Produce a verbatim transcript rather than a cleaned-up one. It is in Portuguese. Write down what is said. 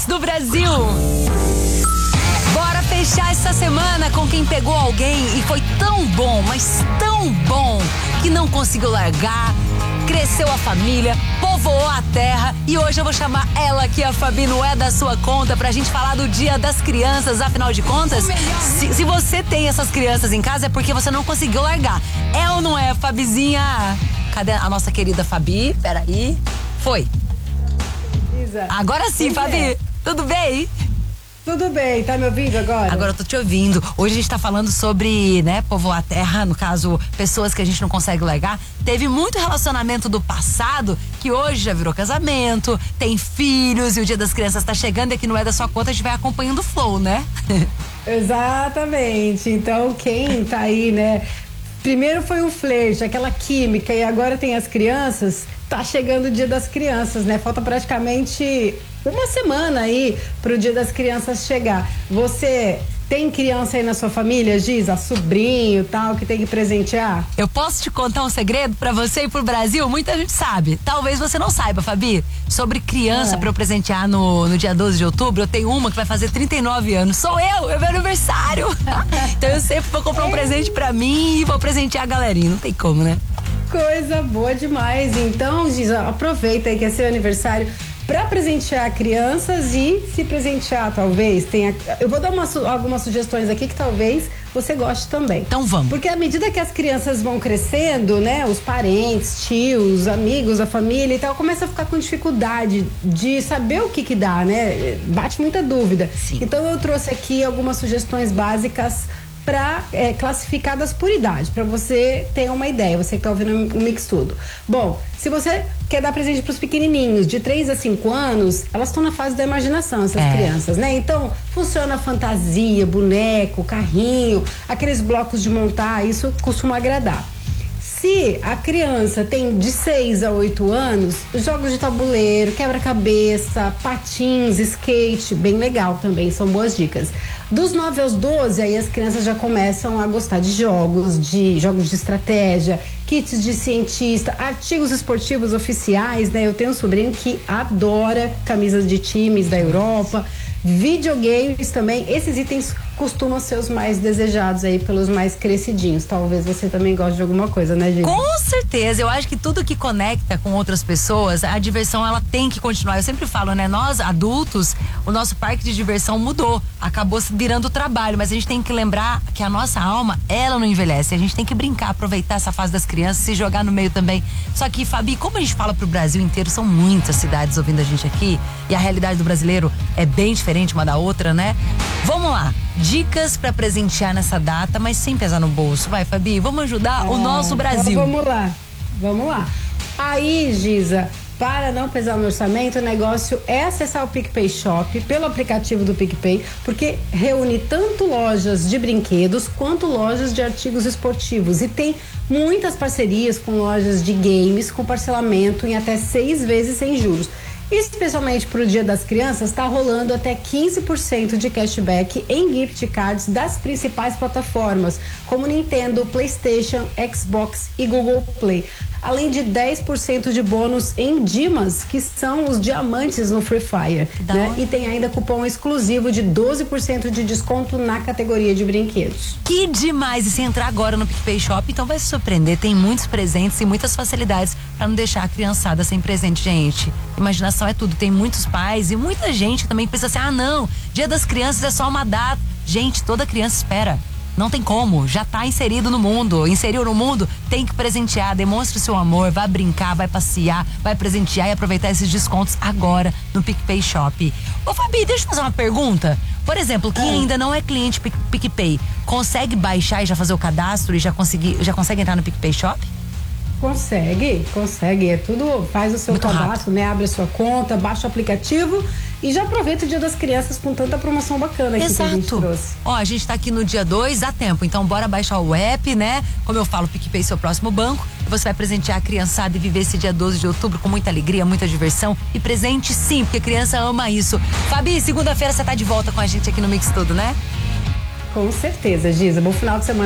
Mix do Brasil. Bora fechar essa semana com quem pegou alguém e foi tão bom, mas tão bom, que não conseguiu largar, cresceu a família, povoou a terra e hoje eu vou chamar ela aqui, a Fabi, não é da sua conta, pra gente falar do Dia das Crianças. Afinal de contas, se, se você tem essas crianças em casa é porque você não conseguiu largar. É ou não é, Fabizinha? Cadê a nossa querida Fabi? Peraí. Foi. Isa. Agora sim, Pois Fabi. é. Tudo bem? Tudo bem, tá me ouvindo agora? Agora eu tô te ouvindo. Hoje a gente tá falando sobre, né, povoar a terra, no caso, pessoas que a gente não consegue largar. Teve muito relacionamento do passado que hoje já virou casamento, tem filhos e o Dia das Crianças tá chegando e aqui não é da sua conta, a gente vai acompanhando o flow, né? Exatamente. Então, quem tá aí, né? Primeiro foi um flerte, aquela química, e agora tem as crianças. Tá chegando o Dia das Crianças, né? Falta praticamente uma semana aí pro Dia das Crianças chegar. Você tem criança aí na sua família, Giza? Sobrinho, tal, que tem que presentear? Eu posso te contar um segredo pra você e pro Brasil? Muita gente sabe. Talvez você não saiba, Fabi. Sobre criança, É. pra eu presentear no, no dia doze de outubro, eu tenho uma que vai fazer trinta e nove anos. Sou eu, é meu aniversário. Então eu sempre vou comprar um presente pra mim e vou presentear a galerinha. Não tem como, né? Coisa boa demais. Então, Giza, aproveita aí que é seu aniversário para presentear crianças e se presentear, talvez tenha. Eu vou dar uma, algumas sugestões aqui que talvez você goste também. Então vamos. Porque à medida que as crianças vão crescendo, né, os parentes, tios, amigos, a família e tal, começa a ficar com dificuldade de saber o que que dá, né? Bate muita dúvida. Sim. Então eu trouxe aqui algumas sugestões básicas para é, classificadas por idade, para você ter uma ideia, você que tá ouvindo o Mix Tudo. Bom, se você quer dar presente para os pequenininhos, de três a cinco anos, elas estão na fase da imaginação, essas É. crianças, né? Então, funciona a fantasia, boneco, carrinho, aqueles blocos de montar, isso costuma agradar. Se a criança tem de seis a oito anos, jogos de tabuleiro, quebra-cabeça, patins, skate, bem legal também, são boas dicas. Dos nove aos doze, aí as crianças já começam a gostar de jogos, de jogos de estratégia, kits de cientista, artigos esportivos oficiais, né? Eu tenho um sobrinho que adora camisas de times da Europa, videogames também. Esses itens costumam ser os mais desejados aí pelos mais crescidinhos. Talvez você também goste de alguma coisa, né, gente? Com certeza, eu acho que tudo que conecta com outras pessoas, a diversão ela tem que continuar. Eu sempre falo, né, nós adultos, o nosso parque de diversão mudou, acabou se virando trabalho, mas a gente tem que lembrar que a nossa alma, ela não envelhece, a gente tem que brincar, aproveitar essa fase das crianças, se jogar no meio também. Só que, Fabi, como a gente fala pro Brasil inteiro, são muitas cidades ouvindo a gente aqui, e a realidade do brasileiro é bem diferente uma da outra, né? Vamos lá, dicas pra presentear nessa data, mas sem pesar no bolso. Vai, Fabi, vamos ajudar o nosso Brasil. Então vamos lá, vamos lá. Aí, Giza, para não pesar no orçamento, o negócio é acessar o PicPay Shop pelo aplicativo do PicPay, porque reúne tanto lojas de brinquedos quanto lojas de artigos esportivos. E tem muitas parcerias com lojas de games com parcelamento em até seis vezes sem juros. Especialmente para o Dia das Crianças, está rolando até quinze por cento de cashback em gift cards das principais plataformas, como Nintendo, PlayStation, Xbox e Google Play. Além de dez por cento de bônus em Dimas, que são os diamantes no Free Fire. Né? E tem ainda cupom exclusivo de doze por cento de desconto na categoria de brinquedos. Que demais! E se entrar agora no PicPay Shop, então vai se surpreender. Tem muitos presentes e muitas facilidades para não deixar a criançada sem presente, gente. Imaginação é tudo. Tem muitos pais e muita gente também pensa assim, ah não, Dia das Crianças é só uma data. Gente, toda criança espera. Não tem como, já tá inserido no mundo. Inseriu no mundo, tem que presentear. Demonstre o seu amor, vai brincar, vai passear, vai presentear e aproveitar esses descontos agora no PicPay Shop. Ô Fabi, deixa eu fazer uma pergunta. Por exemplo, quem É. ainda não é cliente Pic- PicPay, consegue baixar e já fazer o cadastro e já, conseguir, já consegue entrar no PicPay Shop? Consegue, consegue. É tudo, faz o seu Muito cadastro, rápido. né? Abre a sua conta, baixa o aplicativo e já aproveita o Dia das Crianças com tanta promoção bacana aqui que a gente Exato. trouxe. Ó, a gente tá aqui no dia dois, dá tempo. Então bora baixar o app, né? Como eu falo, PicPay seu próximo banco. Você vai presentear a criançada e viver esse dia doze de outubro com muita alegria, muita diversão. E presente sim, porque criança ama isso. Fabi, segunda-feira você tá de volta com a gente aqui no Mix Tudo, né? Com certeza, Giza. Bom final de semana.